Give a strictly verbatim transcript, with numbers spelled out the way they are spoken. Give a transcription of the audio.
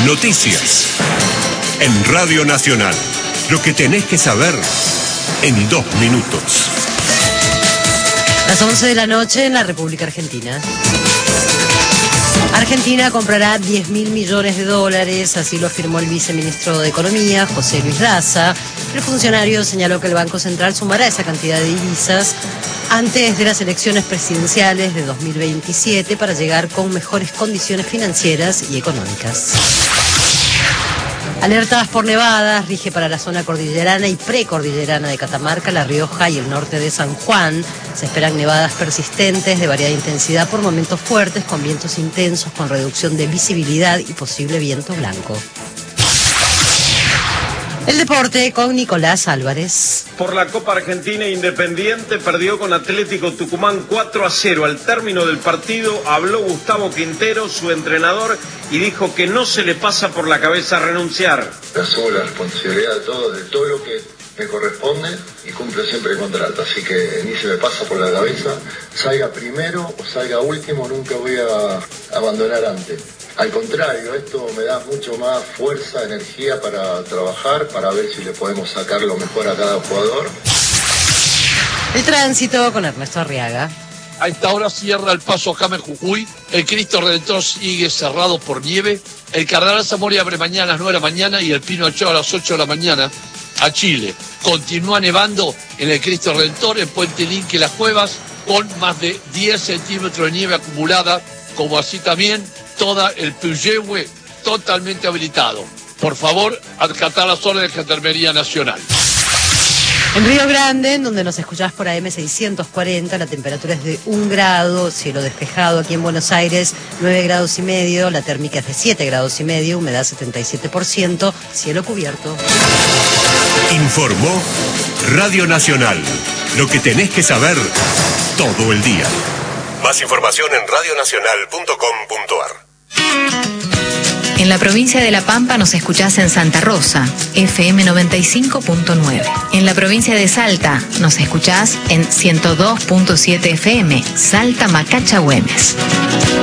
Noticias. En Radio Nacional. Lo que tenés que saber en dos minutos. Las once de la noche en la República Argentina. Argentina comprará diez mil millones de dólares, así lo afirmó el viceministro de Economía, José Luis Daza. El funcionario señaló que el Banco Central sumará esa cantidad de divisas antes de las elecciones presidenciales de dos mil veintisiete para llegar con mejores condiciones financieras y económicas. Alertas por nevadas rige para la zona cordillerana y precordillerana de Catamarca, La Rioja y el norte de San Juan. Se esperan nevadas persistentes de variada intensidad por momentos fuertes, con vientos intensos, con reducción de visibilidad y posible viento blanco. El deporte con Nicolás Álvarez. Por la Copa Argentina, Independiente perdió con Atlético Tucumán cuatro a cero. Al término del partido habló Gustavo Quintero, su entrenador, y dijo que no se le pasa por la cabeza renunciar. Asumo la responsabilidad de todo, de todo lo que me corresponde y cumplo siempre el contrato. Así que ni se me pasa por la cabeza, salga primero o salga último, nunca voy a abandonar antes. Al contrario, esto me da mucho más fuerza, energía para trabajar, para ver si le podemos sacar lo mejor a cada jugador. El tránsito con Ernesto Arriaga. A esta hora cierra el paso Jame Jujuy, el Cristo Redentor sigue cerrado por nieve, el Cardenal Zamora abre mañana a las nueve de la mañana y el Pino Ochoa a las ocho de la mañana a Chile. Continúa nevando en el Cristo Redentor, en Puente Linque y Las Cuevas, con más de diez centímetros de nieve acumulada, como así también toda el Puyehue totalmente habilitado. Por favor, acatar las órdenes de Gendarmería Nacional. En Río Grande, en donde nos escuchás por A M seiscientos cuarenta, la temperatura es de un grado, cielo despejado. Aquí en Buenos Aires, nueve grados y medio, la térmica es de siete grados y medio, humedad setenta y siete por ciento, cielo cubierto. Informó Radio Nacional. Lo que tenés que saber todo el día. Más información en radio nacional punto com punto ar. En la provincia de La Pampa nos escuchás en Santa Rosa, F M noventa y cinco punto nueve. En la provincia de Salta nos escuchás en ciento dos punto siete F M, Salta Macacha Güemes.